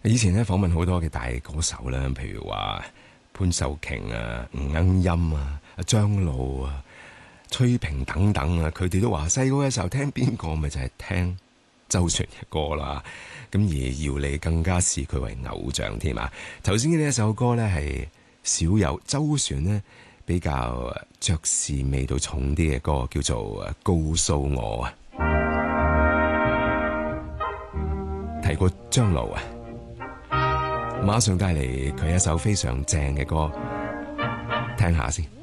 以前咧訪問好多嘅大歌手啦，譬如話潘秀瓊啊、吳鶯音啊、張露啊、崔萍等等啊，佢哋都話細個嘅時候聽邊個咪就係聽周璇嘅歌啦。咁而姚莉更加視佢為偶像添啊。頭先嘅呢一首歌咧係少有周璇呢比較爵士味道重啲嘅歌，叫做《告訴我》啊。提過張露啊，馬上帶嚟佢一首非常正嘅歌，聽下先。